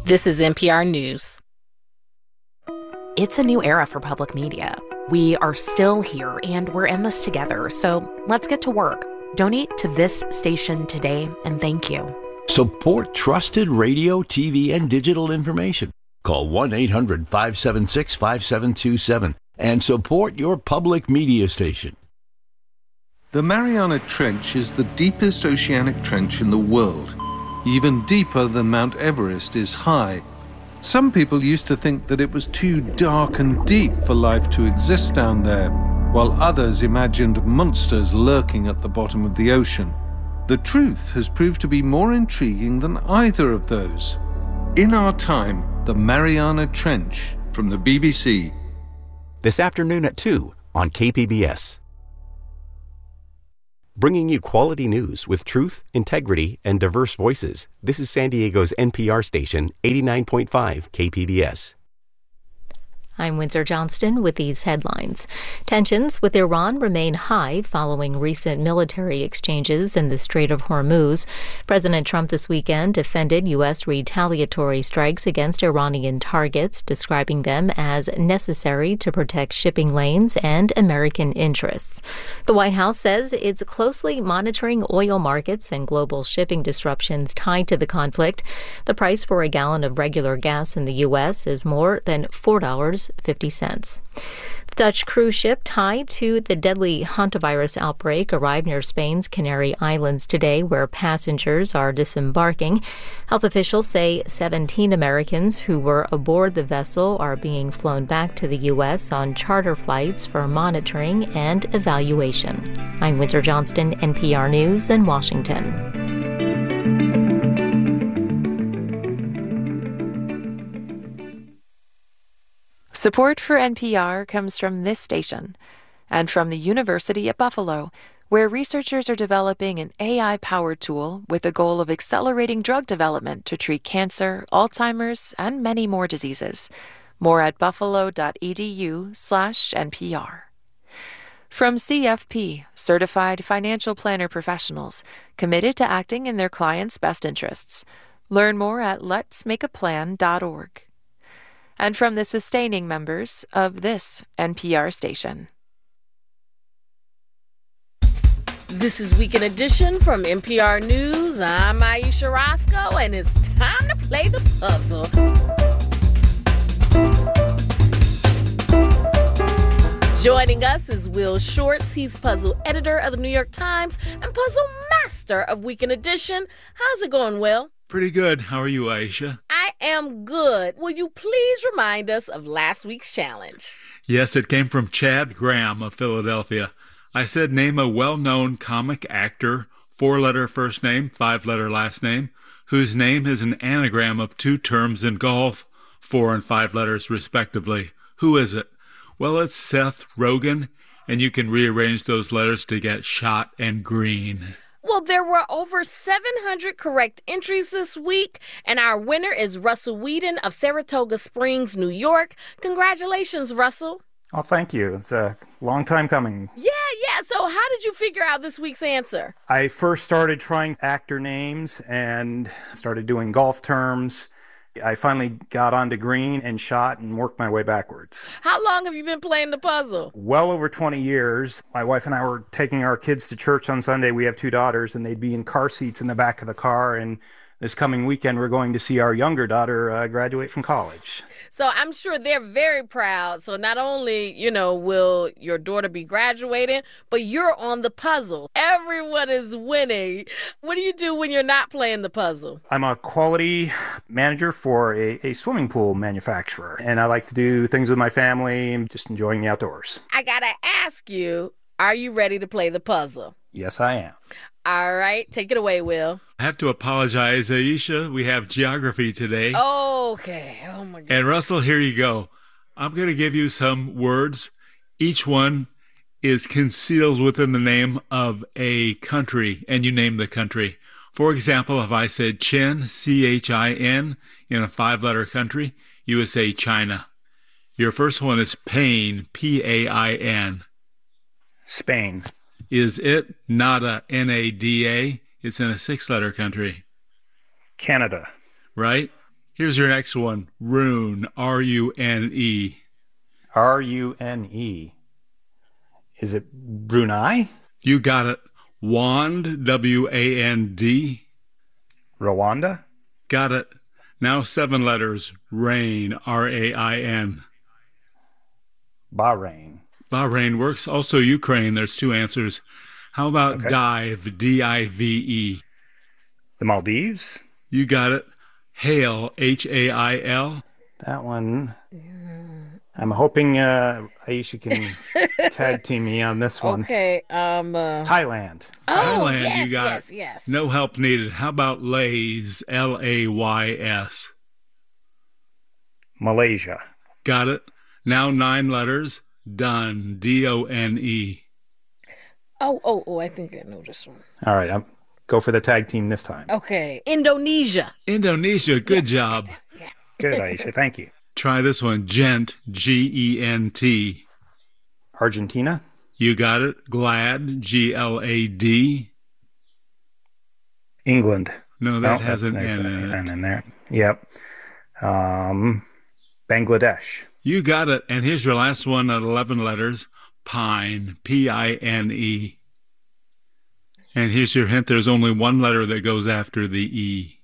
This is NPR News. It's a new era for public media. We are still here, and we're in this together, so let's get to work. Donate to this station today, and thank you. Support trusted radio, TV, and digital information. Call 1-800-576-5727 and support your public media station. The Mariana Trench is the deepest oceanic trench in the world. Even deeper than Mount Everest is high. Some people used to think that it was too dark and deep for life to exist down there, while others imagined monsters lurking at the bottom of the ocean. The truth has proved to be more intriguing than either of those. In Our Time, the Mariana Trench, from the BBC. This afternoon at 2 on KPBS. Bringing you quality news with truth, integrity, and diverse voices. This is San Diego's NPR station, 89.5 KPBS. I'm Windsor Johnston with these headlines. Tensions with Iran remain high following recent military exchanges in the Strait of Hormuz. President Trump this weekend defended U.S. retaliatory strikes against Iranian targets, describing them as necessary to protect shipping lanes and American interests. The White House says it's closely monitoring oil markets and global shipping disruptions tied to the conflict. The price for a gallon of regular gas in the U.S. is more than $4.50. The Dutch cruise ship tied to the deadly hantavirus outbreak arrived near Spain's Canary Islands today, where passengers are disembarking. Health officials say 17 Americans who were aboard the vessel are being flown back to the U.S. on charter flights for monitoring and evaluation. I'm Windsor Johnston, NPR News in Washington. Support for NPR comes from this station and from the University at Buffalo, where researchers are developing an AI-powered tool with the goal of accelerating drug development to treat cancer, Alzheimer's, and many more diseases. More at buffalo.edu/NPR. From CFP, Certified Financial Planner Professionals, committed to acting in their clients' best interests. Learn more at letsmakeaplan.org. And from the sustaining members of this NPR station. This is Weekend Edition from NPR News. I'm Aisha Roscoe, and it's time to play the puzzle. Joining us is Will Shortz. He's puzzle editor of the New York Times and puzzle master of Weekend Edition. How's it going, Will? Pretty good. How are you, Aisha? I am good. Will you please remind us of last week's challenge? Yes, it came from Chad Graham of Philadelphia. I said name a well-known comic actor, 4-letter first name, 5-letter last name, whose name is an anagram of 2 terms in golf, 4 and 5 letters respectively. Who is it? Well, it's Seth Rogen, and you can rearrange those letters to get shot and green. Well, there were over 700 correct entries this week, and our winner is Russell Whedon of Saratoga Springs, New York. Congratulations, Russell. Oh, thank you. It's a long time coming. Yeah. So how did you figure out this week's answer? I first started trying actor names and started doing golf terms. I finally got onto green and shot and worked my way backwards. How long have you been playing the puzzle? Well over 20 years. My wife and I were taking our kids to church on Sunday. We have 2 daughters, and they'd be in car seats in the back of the car. And this coming weekend, we're going to see our younger daughter graduate from college. So I'm sure they're very proud. So not only, will your daughter be graduating, but you're on the puzzle. Everyone is winning. What do you do when you're not playing the puzzle? I'm a quality manager for a swimming pool manufacturer, and I like to do things with my family and just enjoying the outdoors. I gotta ask you, are you ready to play the puzzle? Yes, I am. All right, take it away, Will. I have to apologize, Aisha. We have geography today. Okay. Oh, my God. And Russell, here you go. I'm going to give you some words. Each one is concealed within the name of a country, and you name the country. For example, if I said Chin, C-H-I-N, in a 5-letter country, you would say China. Your first one is pain, P-A-I-N. Spain. Is it nada, N-A-D-A? It's in a 6-letter country. Canada. Right? Here's your next one. Rune, R-U-N-E. R-U-N-E. Is it Brunei? You got it. Wand, W-A-N-D. Rwanda? Got it. Now 7 letters. Rain, R-A-I-N. Bahrain. Bahrain works. Also Ukraine. There's 2 answers. How about dive, D-I-V-E? The Maldives? You got it. Hail, H-A-I-L. That one. I'm hoping Aisha can tag team me on this one. Okay. Thailand. Thailand, yes, you got yes. No help needed. How about Lays, L-A-Y-S? Malaysia. Got it. Now 9 letters. Done, D-O-N-E. Oh, I think I know this one. All right, I'll go for the tag team this time. Okay. Indonesia. Indonesia, good job. Yeah. Good, Aisha, thank you. Try this one. Gent, G-E-N-T. Argentina? You got it. Glad, G-L-A-D. England. No, that has an N in it. N in there. Yep. Bangladesh. You got it. And here's your last one at 11 letters. Pine, P-I-N-E. And here's your hint. There's only 1 letter that goes after the E.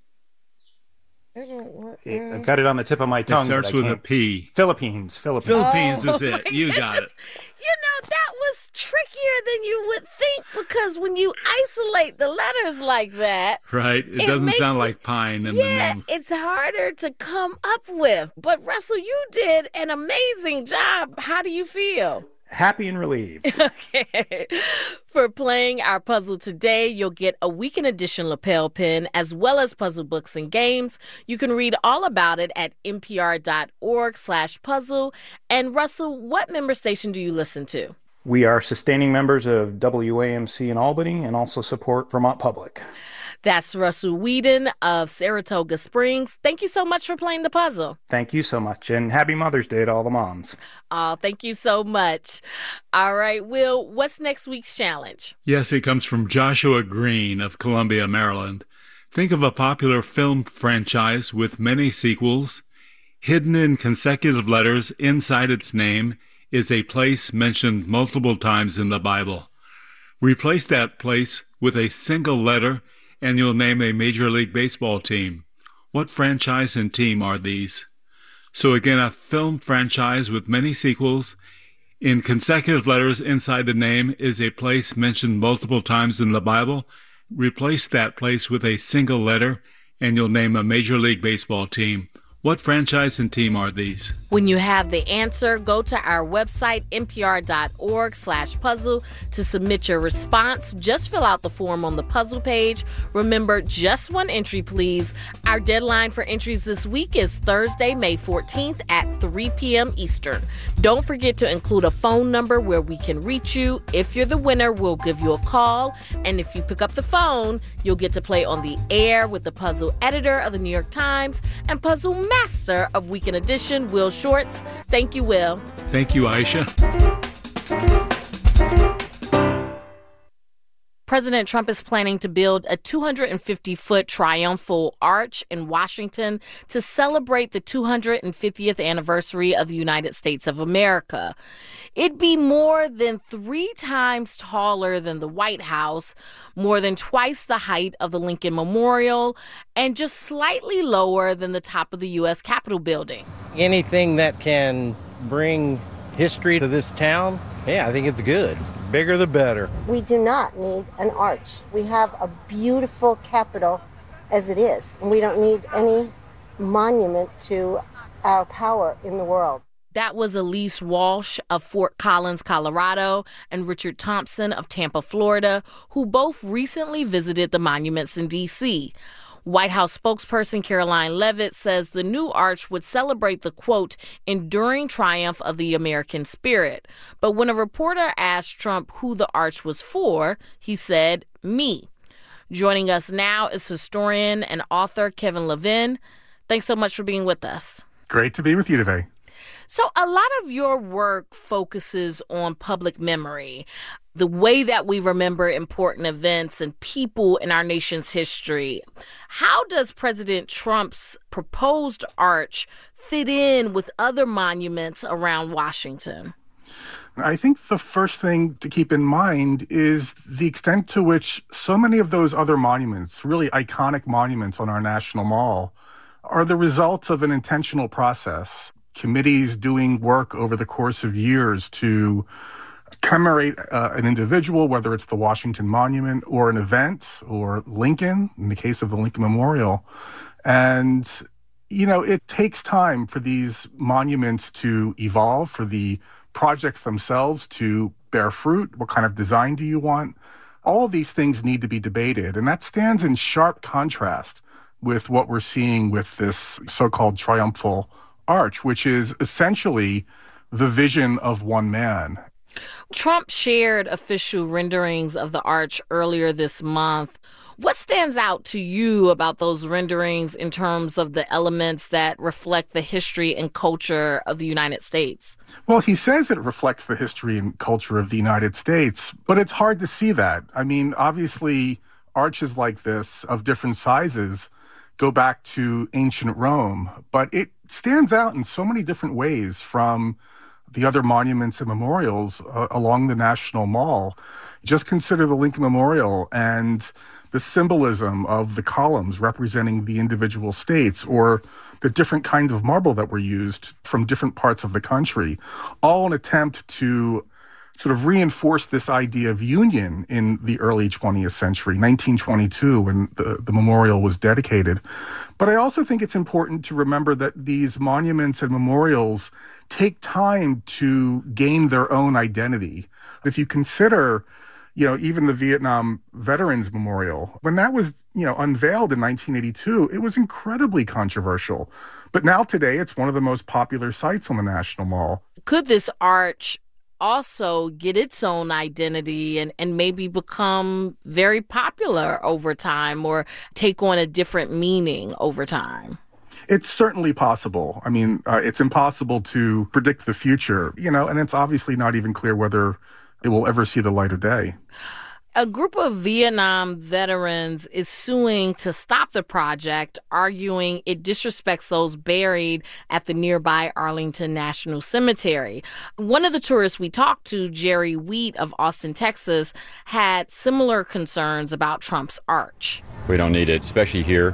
I've got it on the tip of my tongue. It starts with a P. Philippines. Philippines is it. You got it. You know, that was trickier than you would think because when you isolate the letters like that. Right. It doesn't sound like pine in the name. It's harder to come up with. But Russell, you did an amazing job. How do you feel? Happy and relieved. Okay. For playing our puzzle today, you'll get a weekend edition lapel pin as well as puzzle books and games. You can read all about it at npr.org/puzzle. And Russell, what member station do you listen to? We are sustaining members of WAMC in Albany and also support Vermont Public. That's Russell Whedon of Saratoga Springs. Thank you so much for playing the puzzle. Thank you so much, and happy Mother's Day to all the moms. Oh, thank you so much. All right, Will, what's next week's challenge? Yes, it comes from Joshua Green of Columbia, Maryland. Think of a popular film franchise with many sequels. Hidden in consecutive letters inside its name is a place mentioned multiple times in the Bible. Replace that place with a single letter and you'll name a Major League Baseball team. What franchise and team are these? So again, a film franchise with many sequels. In consecutive letters inside the name is a place mentioned multiple times in the Bible. Replace that place with a single letter, and you'll name a Major League Baseball team. What franchise and team are these? When you have the answer, go to our website, npr.org/puzzle, to submit your response. Just fill out the form on the puzzle page. Remember, just 1 entry, please. Our deadline for entries this week is Thursday, May 14th at 3 p.m. Eastern. Don't forget to include a phone number where we can reach you. If you're the winner, we'll give you a call. And if you pick up the phone, you'll get to play on the air with the puzzle editor of the New York Times and puzzle master of Weekend Edition, Will Shortz. Thank you, Will. Thank you, Aisha. President Trump is planning to build a 250-foot triumphal arch in Washington to celebrate the 250th anniversary of the United States of America. It'd be more than 3 times taller than the White House, more than twice the height of the Lincoln Memorial, and just slightly lower than the top of the U.S. Capitol building. Anything that can bring history to this town, yeah, I think it's good. Bigger the better. We do not need an arch. We have a beautiful Capitol as it is, and we don't need any monument to our power in the world. That was Elise Walsh of Fort Collins, Colorado, and Richard Thompson of Tampa, Florida, who both recently visited the monuments in D.C. White House spokesperson Caroline Leavitt says the new arch would celebrate the, quote, enduring triumph of the American spirit. But when a reporter asked Trump who the arch was for, he said, me. Joining us now is historian and author Kevin Levin. Thanks so much for being with us. Great to be with you today. So a lot of your work focuses on public memory. the way that we remember important events and people in our nation's history. How does President Trump's proposed arch fit in with other monuments around Washington? I think the first thing to keep in mind is the extent to which so many of those other monuments, really iconic monuments on our National Mall, are the results of an intentional process. Committees doing work over the course of years to commemorate an individual, whether it's the Washington Monument or an event or Lincoln, in the case of the Lincoln Memorial. And, it takes time for these monuments to evolve, for the projects themselves to bear fruit. What kind of design do you want? All of these things need to be debated. And that stands in sharp contrast with what we're seeing with this so-called triumphal arch, which is essentially the vision of one man. Trump shared official renderings of the arch earlier this month. What stands out to you about those renderings in terms of the elements that reflect the history and culture of the United States? Well, he says it reflects the history and culture of the United States, but it's hard to see that. I mean, obviously, arches like this of different sizes go back to ancient Rome, but it stands out in so many different ways from the other monuments and memorials along the National Mall. Just consider the Lincoln Memorial and the symbolism of the columns representing the individual states, or the different kinds of marble that were used from different parts of the country, all an attempt to sort of reinforce this idea of union in the early 20th century, 1922, when the memorial was dedicated. But I also think it's important to remember that these monuments and memorials take time to gain their own identity. If you consider, even the Vietnam Veterans Memorial, when that was, unveiled in 1982, it was incredibly controversial. But now today, it's one of the most popular sites on the National Mall. Could this arch also get its own identity and maybe become very popular over time, or take on a different meaning over time? It's certainly possible. I mean, it's impossible to predict the future, and it's obviously not even clear whether it will ever see the light of day. A group of Vietnam veterans is suing to stop the project, arguing it disrespects those buried at the nearby Arlington National Cemetery. One of the tourists we talked to, Jerry Wheat of Austin, Texas, had similar concerns about Trump's arch. We don't need it, especially here.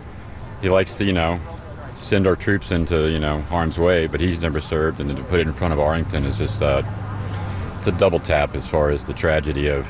He likes to, send our troops into, harm's way, but he's never served, and to put it in front of Arlington is just, it's a double tap as far as the tragedy of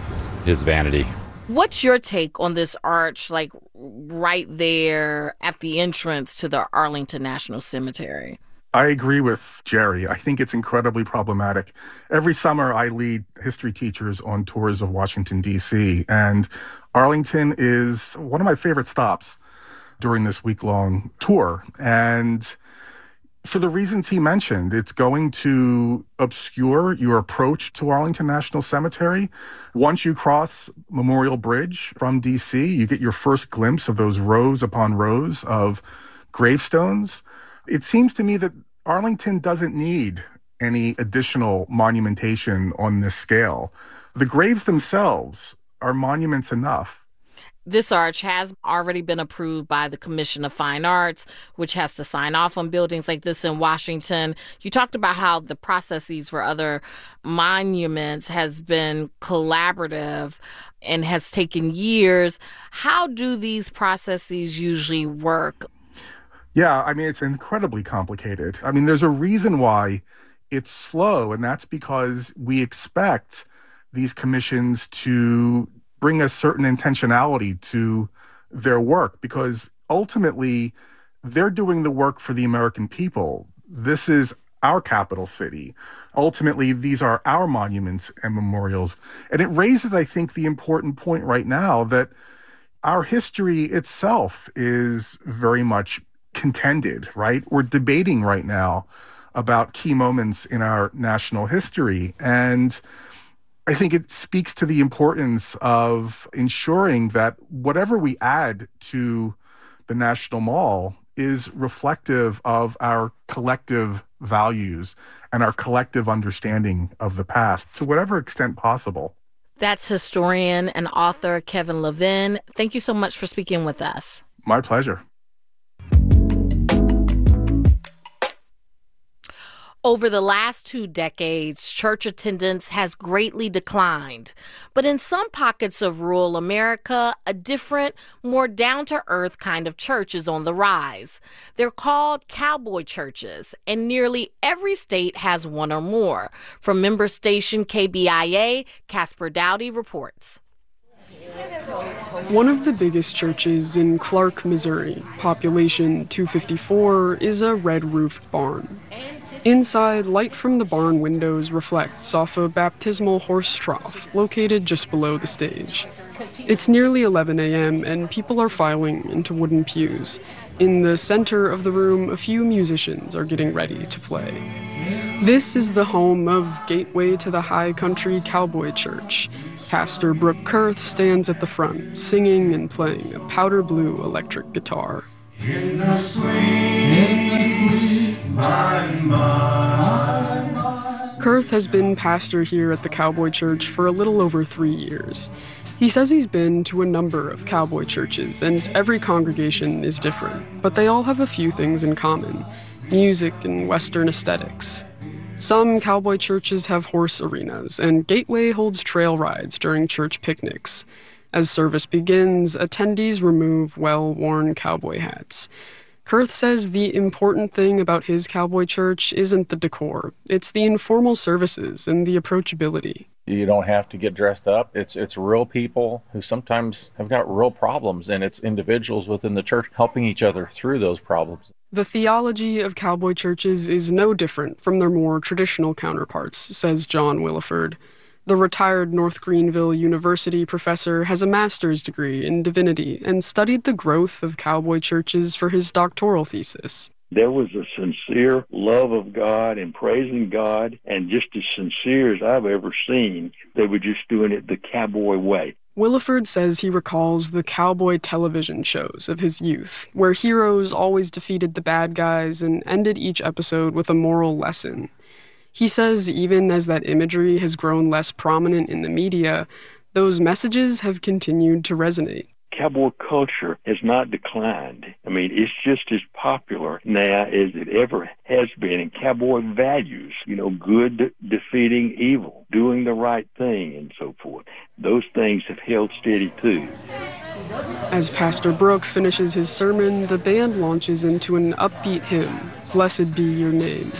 his vanity. What's your take on this arch, like right there at the entrance to the Arlington National Cemetery? I agree with Jerry. I think it's incredibly problematic. Every summer, I lead history teachers on tours of Washington, D.C., and Arlington is one of my favorite stops during this week-long tour. And for the reasons he mentioned, it's going to obscure your approach to Arlington National Cemetery. Once you cross Memorial Bridge from D.C., you get your first glimpse of those rows upon rows of gravestones. It seems to me that Arlington doesn't need any additional monumentation on this scale. The graves themselves are monuments enough. This arch has already been approved by the Commission of Fine Arts, which has to sign off on buildings like this in Washington. You talked about how the processes for other monuments has been collaborative and has taken years. How do these processes usually work? Yeah, I mean, it's incredibly complicated. I mean, there's a reason why it's slow, and that's because we expect these commissions to bring a certain intentionality to their work, because ultimately they're doing the work for the American people. This is our capital city. Ultimately, these are our monuments and memorials. And it raises, I think, the important point right now that our history itself is very much contended, right? We're debating right now about key moments in our national history. And I think it speaks to the importance of ensuring that whatever we add to the National Mall is reflective of our collective values and our collective understanding of the past to whatever extent possible. That's historian and author Kevin Levin. Thank you so much for speaking with us. My pleasure. Over the last 2 decades, church attendance has greatly declined. But in some pockets of rural America, a different, more down-to-earth kind of church is on the rise. They're called cowboy churches, and nearly every state has one or more. From member station KBIA, Casper Dowdy reports. One of the biggest churches in Clark, Missouri, population 254, is a red-roofed barn. Inside, light from the barn windows reflects off a baptismal horse trough located just below the stage. It's nearly 11 a.m. and people are filing into wooden pews. In the center of the room, a few musicians are getting ready to play. This is the home of Gateway to the High Country Cowboy Church. Pastor Brooke Kurth stands at the front, singing and playing a powder blue electric guitar. In the sweet Kurth has been pastor here at the Cowboy Church for a little over 3 years. He says he's been to a number of cowboy churches, and every congregation is different, but they all have a few things in common: music and Western aesthetics. Some cowboy churches have horse arenas, and Gateway holds trail rides during church picnics. As service begins, attendees remove well-worn cowboy hats. Kurth says the important thing about his cowboy church isn't the decor. It's the informal services and the approachability. You don't have to get dressed up. It's real people who sometimes have got real problems, and it's individuals within the church helping each other through those problems. The theology of cowboy churches is no different from their more traditional counterparts, says John Williford. The retired North Greenville University professor has a master's degree in divinity and studied the growth of cowboy churches for his doctoral thesis. There was a sincere love of God and praising God, and just as sincere as I've ever seen. They were just doing it the cowboy way. Williford says he recalls the cowboy television shows of his youth, where heroes always defeated the bad guys and ended each episode with a moral lesson. He says even as that imagery has grown less prominent in the media, those messages have continued to resonate. Cowboy culture has not declined. I mean, it's just as popular now as it ever has been. And cowboy values, good defeating evil, doing the right thing, and so forth. Those things have held steady, too. As Pastor Brooke finishes his sermon, the band launches into an upbeat hymn, Blessed Be Your Name.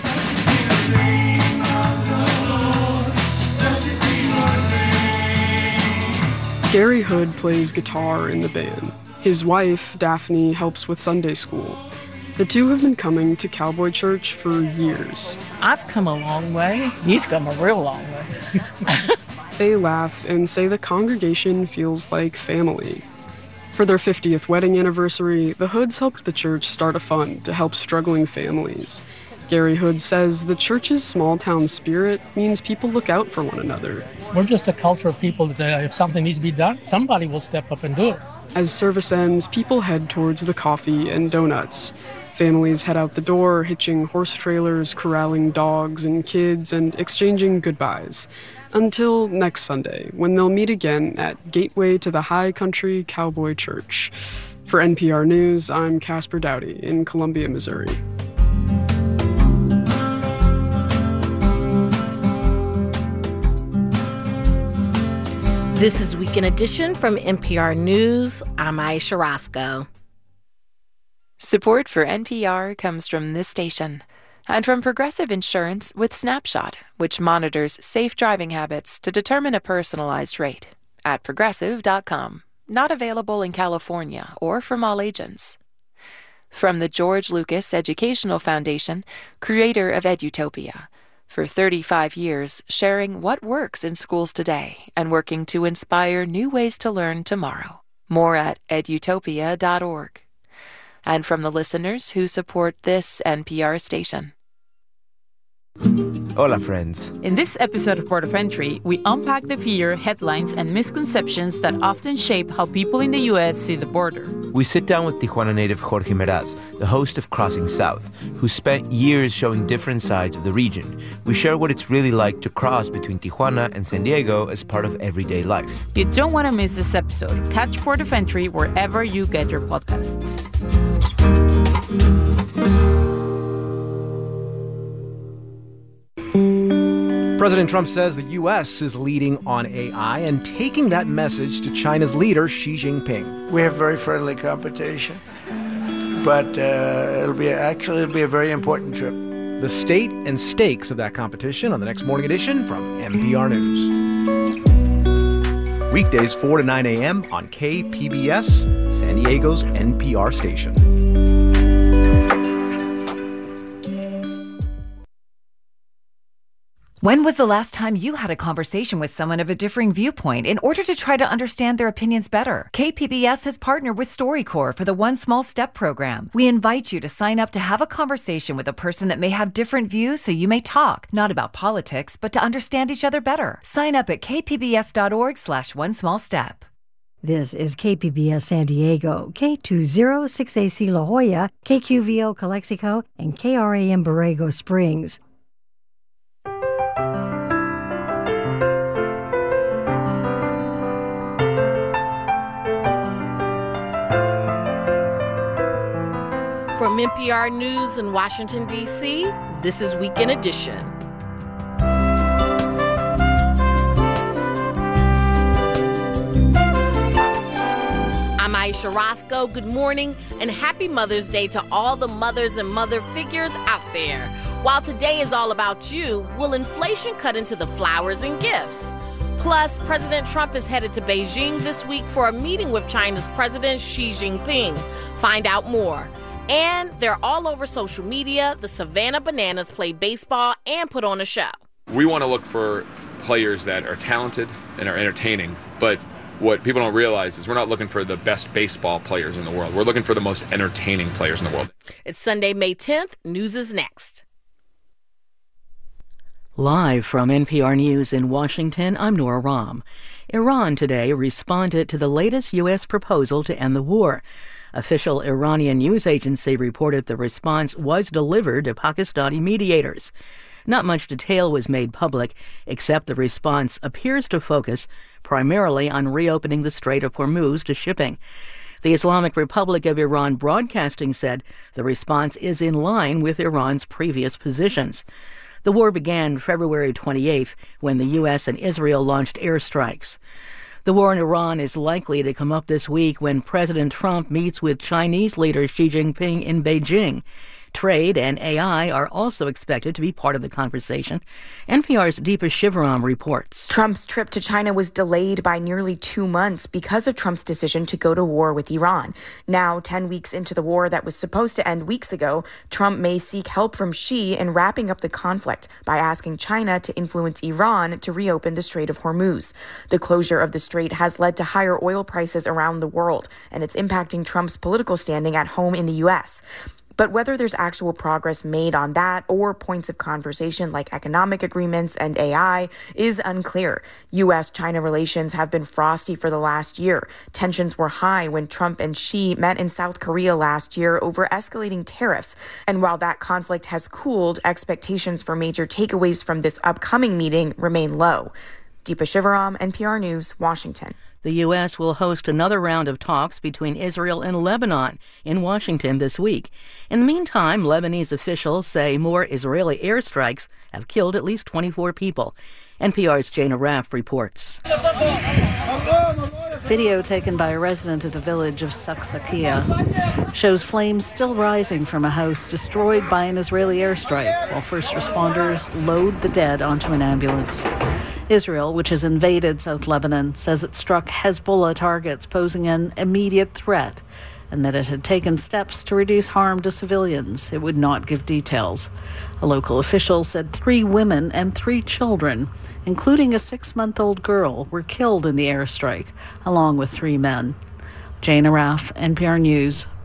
Gary Hood plays guitar in the band. His wife, Daphne, helps with Sunday school. The two have been coming to Cowboy Church for years. I've come a long way. He's come a real long way. They laugh and say the congregation feels like family. For their 50th wedding anniversary, the Hoods helped the church start a fund to help struggling families. Gary Hood says the church's small-town spirit means people look out for one another. We're just a culture of people that if something needs to be done, somebody will step up and do it. As service ends, people head towards the coffee and donuts. Families head out the door, hitching horse trailers, corralling dogs and kids, and exchanging goodbyes. Until next Sunday, when they'll meet again at Gateway to the High Country Cowboy Church. For NPR News, I'm Casper Dowdy in Columbia, Missouri. This is Weekend Edition from NPR News. I'm Aisha Roscoe. Support for NPR comes from this station and from Progressive Insurance with Snapshot, which monitors safe driving habits to determine a personalized rate at Progressive.com. Not available in California or from all agents. From the George Lucas Educational Foundation, creator of Edutopia. For 35 years, sharing what works in schools today and working to inspire new ways to learn tomorrow. More at edutopia.org. And from the listeners who support this NPR station. Hola, friends. In this episode of Port of Entry, we unpack the fear, headlines, and misconceptions that often shape how people in the U.S. see the border. We sit down with Tijuana native Jorge Meraz, the host of Crossing South, who spent years showing different sides of the region. We share what it's really like to cross between Tijuana and San Diego as part of everyday life. You don't want to miss this episode. Catch Port of Entry wherever you get your podcasts. President Trump says the U.S. is leading on AI and taking that message to China's leader, Xi Jinping. We have very friendly competition, but it'll be a very important trip. The state and stakes of that competition on the next Morning Edition from NPR News. Weekdays 4 to 9 a.m. on KPBS, San Diego's NPR station. When was the last time you had a conversation with someone of a differing viewpoint in order to try to understand their opinions better? KPBS has partnered with StoryCorps for the One Small Step program. We invite you to sign up to have a conversation with a person that may have different views so you may talk, not about politics, but to understand each other better. Sign up at kpbs.org/onesmallstep. This is KPBS San Diego, K206AC La Jolla, KQVO Calexico, and KRAM Borrego Springs. From NPR News in Washington, D.C., this is Weekend Edition. I'm Aisha Roscoe. Good morning and happy Mother's Day to all the mothers and mother figures out there. While today is all about you, will inflation cut into the flowers and gifts? Plus, President Trump is headed to Beijing this week for a meeting with China's President Xi Jinping. Find out more. And they're all over social media. The Savannah Bananas play baseball and put on a show. We want to look for players that are talented and are entertaining, but what people don't realize is we're not looking for the best baseball players in the world. We're looking for the most entertaining players in the world. It's Sunday, May 10th. News is next. Live from NPR News in Washington, I'm Nora Rahm. Iran today responded to the latest U.S. proposal to end the war. Official Iranian news agency reported the response was delivered to Pakistani mediators. Not much detail was made public, except the response appears to focus primarily on reopening the Strait of Hormuz to shipping. The Islamic Republic of Iran Broadcasting said the response is in line with Iran's previous positions. The war began February 28th when the U.S. and Israel launched airstrikes. The war in Iran is likely to come up this week when President Trump meets with Chinese leader Xi Jinping in Beijing. Trade and AI are also expected to be part of the conversation. NPR's Deepa Shivaram reports. Trump's trip to China was delayed by nearly 2 months because of Trump's decision to go to war with Iran. Now, 10 weeks into the war that was supposed to end weeks ago, Trump may seek help from Xi in wrapping up the conflict by asking China to influence Iran to reopen the Strait of Hormuz. The closure of the strait has led to higher oil prices around the world, and it's impacting Trump's political standing at home in the U.S. But whether there's actual progress made on that or points of conversation like economic agreements and AI is unclear. U.S.-China relations have been frosty for the last year. Tensions were high when Trump and Xi met in South Korea last year over escalating tariffs. And while that conflict has cooled, expectations for major takeaways from this upcoming meeting remain low. Deepa Shivaram, NPR News, Washington. The U.S. will host another round of talks between Israel and Lebanon in Washington this week. In the meantime, Lebanese officials say more Israeli airstrikes have killed at least 24 people. NPR's Jana Raff reports. Video taken by a resident of the village of Saksakia shows flames still rising from a house destroyed by an Israeli airstrike while first responders load the dead onto an ambulance. Israel, which has invaded South Lebanon, says it struck Hezbollah targets posing an immediate threat and that it had taken steps to reduce harm to civilians. It would not give details. A local official said 3 women and 3 children, including a 6-month-old girl, were killed in the airstrike, along with 3 men. Jana Raff, NPR News, Beijing.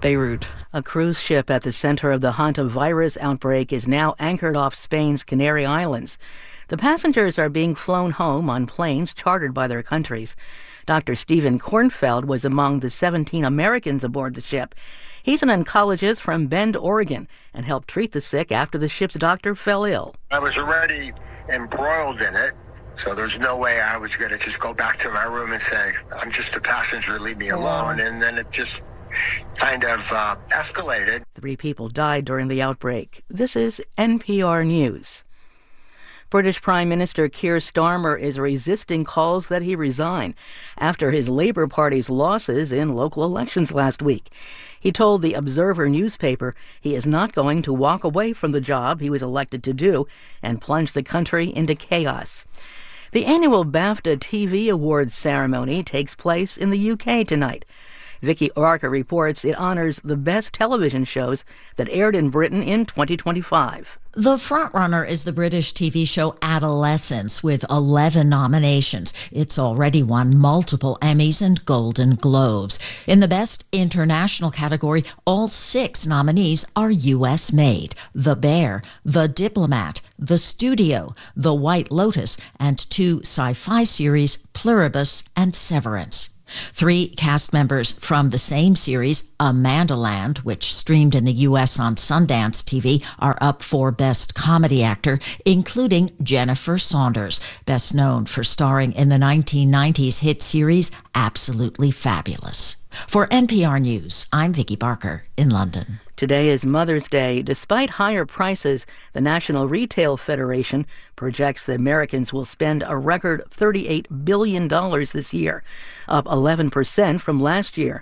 Beirut. A cruise ship at the center of the hantavirus outbreak is now anchored off Spain's Canary Islands. The passengers are being flown home on planes chartered by their countries. Dr. Stephen Kornfeld was among the 17 Americans aboard the ship. He's an oncologist from Bend, Oregon, and helped treat the sick after the ship's doctor fell ill. I was already embroiled in it, so there's no way I was going to just go back to my room and say, I'm just a passenger, leave me alone. And then it just kind of escalated. 3 people died during the outbreak. This is NPR News. British Prime Minister Keir Starmer is resisting calls that he resign after his Labour Party's losses in local elections last week. He told the Observer newspaper he is not going to walk away from the job he was elected to do and plunge the country into chaos. The annual BAFTA TV Awards ceremony takes place in the UK tonight. Vicky Barker reports it honors the best television shows that aired in Britain in 2025. The frontrunner is the British TV show Adolescence with 11 nominations. It's already won multiple Emmys and Golden Globes. In the Best International category, all 6 nominees are U.S.-made. The Bear, The Diplomat, The Studio, The White Lotus, and 2 sci-fi series, Pluribus and Severance. 3 cast members from the same series, Amandaland, which streamed in the U.S. on Sundance TV, are up for Best Comedy Actor, including Jennifer Saunders, best known for starring in the 1990s hit series Absolutely Fabulous. For NPR News, I'm Vicky Barker in London. Today is Mother's Day. Despite higher prices, the National Retail Federation projects that Americans will spend a record $38 billion this year, up 11% from last year,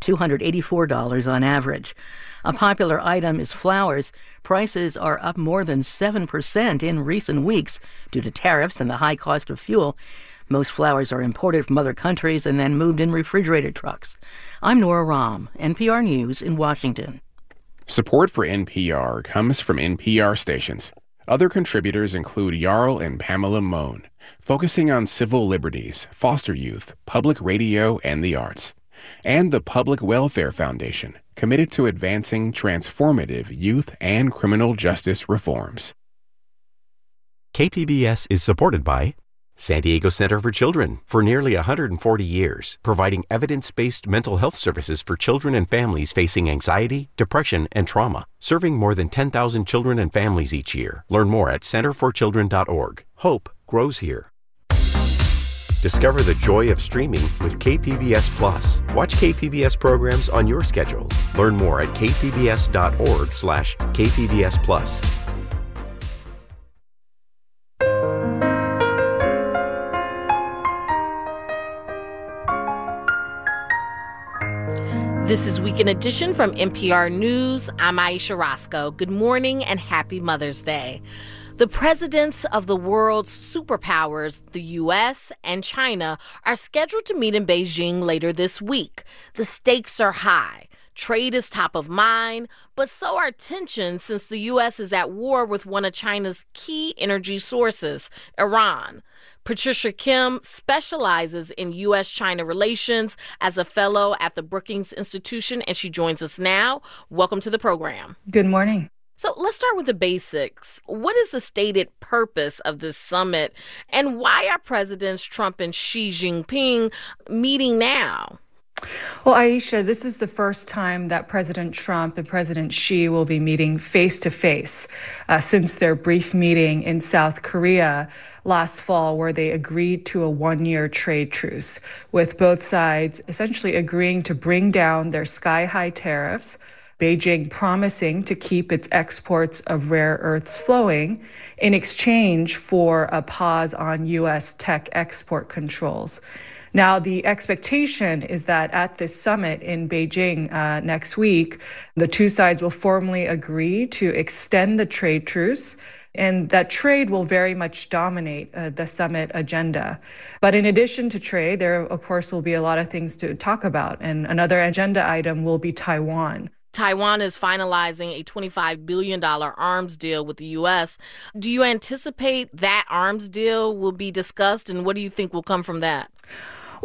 $284 on average. A popular item is flowers. Prices are up more than 7% in recent weeks due to tariffs and the high cost of fuel. Most flowers are imported from other countries and then moved in refrigerated trucks. I'm Nora Rahm, NPR News in Washington. Support for NPR comes from NPR stations. Other contributors include Jarl and Pamela Mohn, focusing on civil liberties, foster youth, public radio, and the arts. And the Public Welfare Foundation, committed to advancing transformative youth and criminal justice reforms. KPBS is supported by San Diego Center for Children for nearly 140 years, providing evidence-based mental health services for children and families facing anxiety, depression, and trauma, serving more than 10,000 children and families each year. Learn more at centerforchildren.org. Hope grows here. Discover the joy of streaming with KPBS Plus. Watch KPBS programs on your schedule. Learn more at kpbs.org/KPBS Plus. This is Weekend Edition from NPR News. I'm Aisha Roscoe. Good morning and happy Mother's Day. The presidents of the world's superpowers, the U.S. and China, are scheduled to meet in Beijing later this week. The stakes are high. Trade is top of mind, but so are tensions since the U.S. is at war with one of China's key energy sources, Iran. Patricia Kim specializes in U.S.-China relations as a fellow at the Brookings Institution, and she joins us now. Welcome to the program. Good morning. So let's start with the basics. What is the stated purpose of this summit, and why are Presidents Trump and Xi Jinping meeting now? Well, Aisha, this is the first time that President Trump and President Xi will be meeting face-to-face since their brief meeting in South Korea last fall, where they agreed to a 1-year trade truce, with both sides essentially agreeing to bring down their sky-high tariffs, Beijing promising to keep its exports of rare earths flowing in exchange for a pause on U.S. tech export controls. Now, the expectation is that at this summit in Beijing next week, the two sides will formally agree to extend the trade truce, and that trade will very much dominate the summit agenda. But in addition to trade, there, of course, will be a lot of things to talk about. And another agenda item will be Taiwan. Taiwan is finalizing a $25 billion arms deal with the U.S. Do you anticipate that arms deal will be discussed, and what do you think will come from that?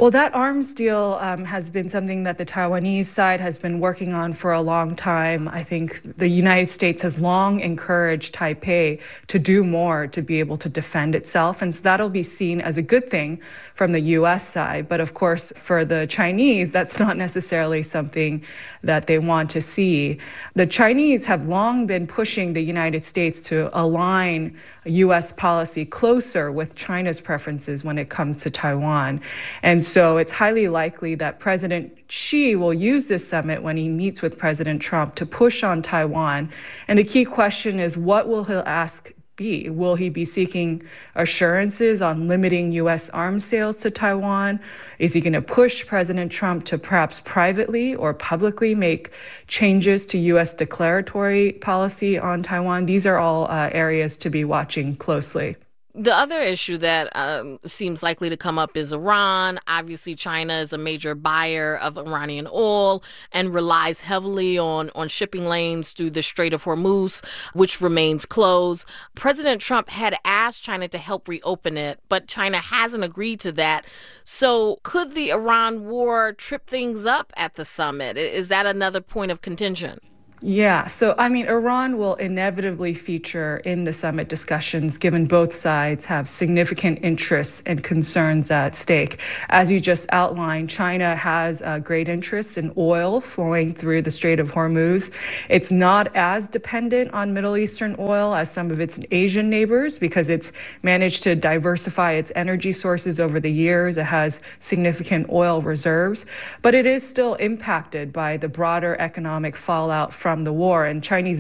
Well, that arms deal has been something that the Taiwanese side has been working on for a long time. I think the United States has long encouraged Taipei to do more to be able to defend itself. And so that'll be seen as a good thing from the U.S. side. But of course, for the Chinese, that's not necessarily something that they want to see. The Chinese have long been pushing the United States to align U.S. policy closer with China's preferences when it comes to Taiwan. And so it's highly likely that President Xi will use this summit when he meets with President Trump to push on Taiwan. And the key question is, what will he ask be? Will he be seeking assurances on limiting U.S. arms sales to Taiwan? Is he going to push President Trump to perhaps privately or publicly make changes to U.S. declaratory policy on Taiwan? These are all areas to be watching closely. The other issue that seems likely to come up is Iran. Obviously, China is a major buyer of Iranian oil and relies heavily on shipping lanes through the Strait of Hormuz, which remains closed. President Trump had asked China to help reopen it, but China hasn't agreed to that. So could the Iran war trip things up at the summit? Is that another point of contention? Yeah, so I mean, Iran will inevitably feature in the summit discussions, given both sides have significant interests and concerns at stake. As you just outlined, China has great interests in oil flowing through the Strait of Hormuz. It's not as dependent on Middle Eastern oil as some of its Asian neighbors because it's managed to diversify its energy sources over the years. It has significant oil reserves, but it is still impacted by the broader economic fallout from the war, and Chinese